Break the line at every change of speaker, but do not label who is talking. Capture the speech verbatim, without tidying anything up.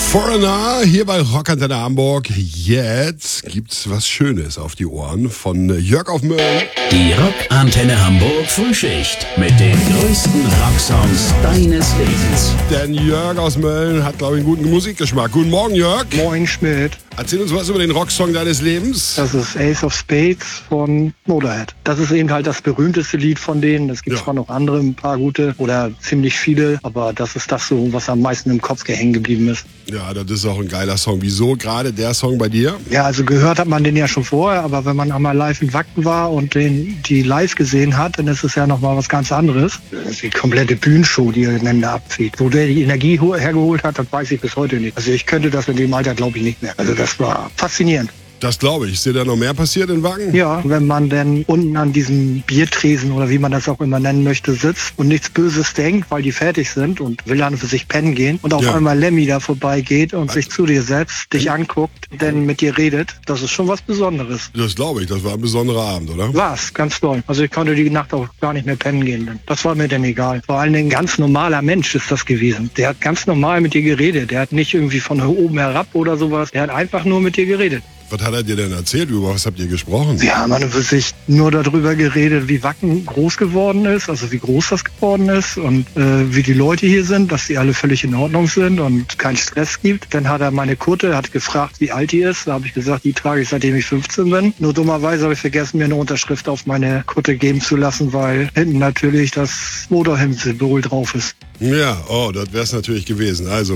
Foreigner hier bei Rockantenne Hamburg. Jetzt gibt's was Schönes auf die Ohren von Jörg auf Mölln.
Die Rockantenne Hamburg Frühschicht mit den größten Rocksongs deines Lebens.
Denn Jörg aus Mölln hat, glaube ich, einen guten Musikgeschmack. Guten Morgen, Jörg.
Moin, Schmidt.
Erzähl uns was über den Rocksong deines Lebens.
Das ist Ace of Spades von Motorhead. Das ist eben halt das berühmteste Lied von denen. Es gibt
Ja.
zwar noch andere, ein paar gute oder ziemlich viele, aber das ist das so, was am meisten im Kopf hängen geblieben ist.
Ja, das ist auch ein geiler Song. Wieso gerade der Song bei dir?
Ja, also gehört hat man den ja schon vorher, aber wenn man einmal live in Wacken war und den, die live gesehen hat, dann ist es ja nochmal was ganz anderes. Das ist die komplette Bühnenshow, die er dann da abzieht. Wo der die Energie ho- hergeholt hat, das weiß ich bis heute nicht. Also ich könnte das in dem Alter, glaube ich, nicht mehr. Also das war faszinierend.
Das glaube ich. Ist dir da noch mehr passiert in Wacken?
Ja, wenn man dann unten an diesem Biertresen oder wie man das auch immer nennen möchte, sitzt und nichts Böses denkt, weil die fertig sind und will dann für sich pennen gehen und auf
Ja.
einmal Lemmy da vorbeigeht und sich zu dir setzt, dich anguckt, dann mit dir redet, das ist schon was Besonderes.
Das glaube ich. Das war ein besonderer Abend, oder?
War's, ganz toll. Also ich konnte die Nacht auch gar nicht mehr pennen gehen. Denn das war mir dann egal. Vor allen Dingen ein ganz normaler Mensch ist das gewesen. Der hat ganz normal mit dir geredet. Der hat nicht irgendwie von oben herab oder sowas. Der hat einfach nur mit dir geredet.
Was hat er dir denn erzählt? Über was habt ihr gesprochen?
Wir haben an für sich nur darüber geredet, wie Wacken groß geworden ist, also wie groß das geworden ist und äh, wie die Leute hier sind, dass die alle völlig in Ordnung sind und keinen Stress gibt. Dann hat er meine Kutte, hat gefragt, wie alt die ist. Da habe ich gesagt, die trage ich seitdem ich fünfzehn bin. Nur dummerweise habe ich vergessen, mir eine Unterschrift auf meine Kutte geben zu lassen, weil hinten natürlich das Motorhemd-Symbol drauf ist.
Ja, oh, das wär's natürlich gewesen. Also